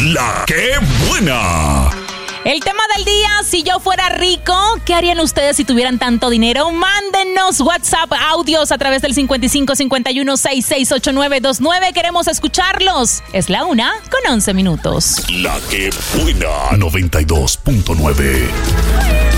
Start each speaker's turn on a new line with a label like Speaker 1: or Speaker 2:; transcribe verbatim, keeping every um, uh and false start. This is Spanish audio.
Speaker 1: La que buena.
Speaker 2: El tema del día, si yo fuera rico, ¿qué harían ustedes si tuvieran tanto dinero? Mándenos WhatsApp audios a través del cincuenta y cinco cincuenta y uno sesenta y seis ochenta y nueve veintinueve. Queremos escucharlos. Es la una con once minutos.
Speaker 1: La que buena. noventa y dos punto nueve.